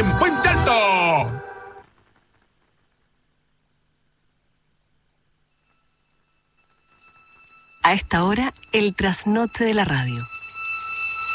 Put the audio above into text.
en Puente Alto. A esta hora, el trasnoche de la radio.